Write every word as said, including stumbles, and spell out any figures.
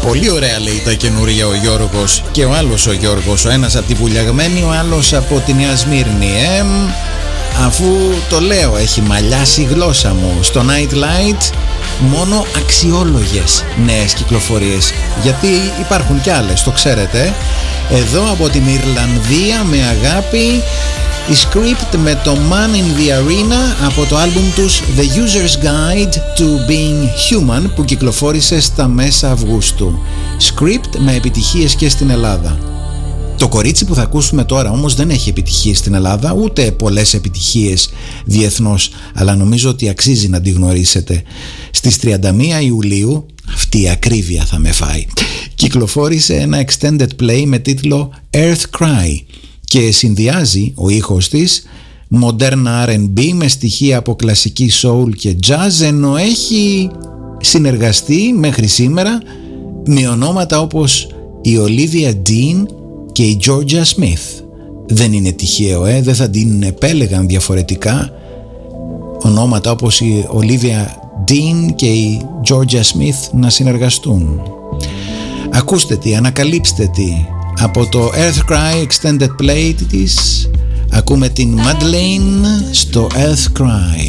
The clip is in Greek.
Πολύ ωραία λέει τα καινούργια ο Γιώργος και ο άλλος ο Γιώργος. Ο ένας από τη Βουλιαγμένη, ο άλλος από τη Νέα Σμύρνη. Ε, αφού το λέω, έχει μαλλιάσει η γλώσσα μου. Στο Nightlight μόνο αξιόλογες νέες κυκλοφορίες, γιατί υπάρχουν κι άλλες, το ξέρετε. Εδώ από την Ιρλανδία με αγάπη η Script με το Man in the Arena από το άλμπουμ τους The User's Guide to Being Human, που κυκλοφόρησε στα μέσα Αυγούστου. Script με επιτυχίες και στην Ελλάδα. Το κορίτσι που θα ακούσουμε τώρα όμως δεν έχει επιτυχίες στην Ελλάδα, ούτε πολλές επιτυχίες διεθνώς, αλλά νομίζω ότι αξίζει να τη γνωρίσετε. Στις τριάντα μία Ιουλίου, αυτή η ακρίβεια θα με φάει, κυκλοφόρησε ένα extended play με τίτλο Earth Cry και συνδυάζει ο ήχος της μοντέρνα αρ εντ μπι με στοιχεία από κλασική soul και jazz, ενώ έχει συνεργαστεί μέχρι σήμερα με ονόματα όπως η Olivia Dean και η Georgia Smith. Δεν είναι τυχαίο, ε, δεν θα την επέλεγαν διαφορετικά ονόματα όπως η Olivia Dean και η Georgia Smith να συνεργαστούν. Ακούστε τι, ανακαλύψτε τι. Από το Earth Cry extended play της ακούμε την Madeleine στο Earth Cry.